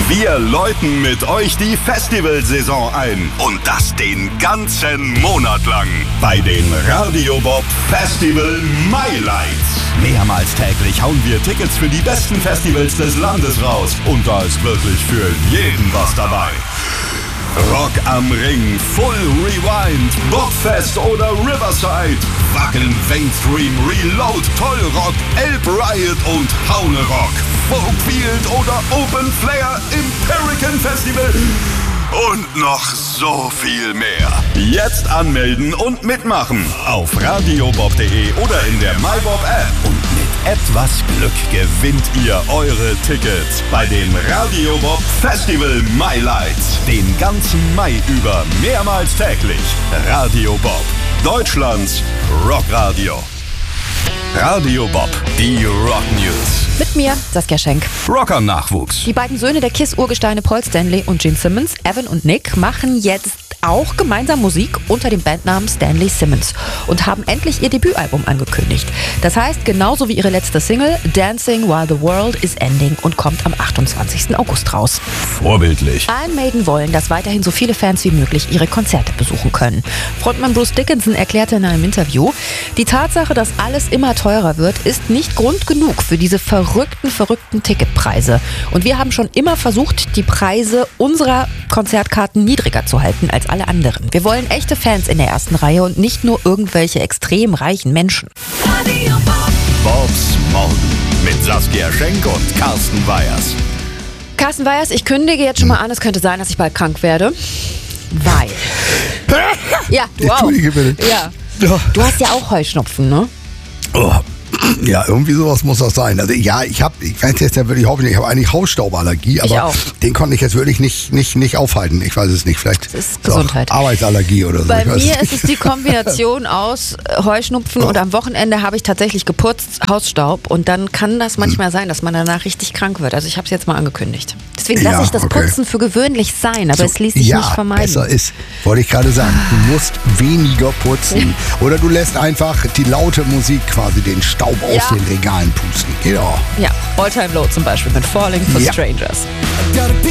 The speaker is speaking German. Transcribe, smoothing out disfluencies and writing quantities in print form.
Wir läuten mit euch die Festivalsaison ein. Und das den ganzen Monat lang. Bei den Radio Bob Festival Highlights. Mehrmals täglich hauen wir Tickets für die besten Festivals des Landes raus. Und da ist wirklich für jeden was dabei. Rock am Ring, Full Rewind, Bobfest oder Riverside, Wacken, Mainstream, Reload, Tollrock, Elb Riot und Haune Rock, Folkfield oder Open Flair im Pelican Festival und noch so viel mehr. Jetzt anmelden und mitmachen auf radiobob.de oder in der MyBob App. Und mit etwas Glück gewinnt ihr eure Tickets bei den Radio Bob Festival Highlights. Den ganzen Mai über mehrmals täglich. Radio Bob, Deutschlands Rockradio. Radio Bob, die Rock News. Mit mir, Saskia Schenk. Rocker-Nachwuchs. Die beiden Söhne der KISS-Urgesteine Paul Stanley und Gene Simmons, Evan und Nick, machen jetzt auch gemeinsam Musik unter dem Bandnamen Stanley Simmons und haben endlich ihr Debütalbum angekündigt. Das heißt, genauso wie ihre letzte Single Dancing While the World is Ending und kommt am 28. August raus. Vorbildlich. Iron Maiden wollen, dass weiterhin so viele Fans wie möglich ihre Konzerte besuchen können. Frontmann Bruce Dickinson erklärte in einem Interview, die Tatsache, dass alles immer teurer wird, ist nicht Grund genug für diese verrückten Ticketpreise. Und wir haben schon immer versucht, die Preise unserer Konzertkarten niedriger zu halten als alle anderen. Wir wollen echte Fans in der ersten Reihe und nicht nur irgendwelche extrem reichen Menschen. Bobs Morgen mit Saskia Schenk und Carsten Weyers. Carsten Weyers, ich kündige jetzt schon mal an, es könnte sein, dass ich bald krank werde. Weil. Ja, du auch. Entschuldige bitte. Ja. Du hast ja auch Heuschnupfen, ne? Oh. Ja, irgendwie sowas muss das sein. Also ja, ich habe eigentlich Hausstauballergie, aber auch. Den konnte ich jetzt wirklich nicht aufhalten. Ich weiß es nicht, vielleicht Das ist Gesundheit. Arbeitsallergie oder so. Bei ich weiß mir es ist es die Kombination aus Heuschnupfen und am Wochenende habe ich tatsächlich geputzt, Hausstaub, und dann kann das manchmal sein, dass man danach richtig krank wird. Also ich habe es jetzt mal angekündigt. Deswegen lasse ich das Putzen für gewöhnlich sein, aber es ließ sich nicht vermeiden. Besser ist, wollte ich gerade sagen. Du musst weniger putzen. Oder du lässt einfach die laute Musik quasi den Staub aus den Regalen pusten. Genau. Ja, All Time Low zum Beispiel mit Falling for Strangers.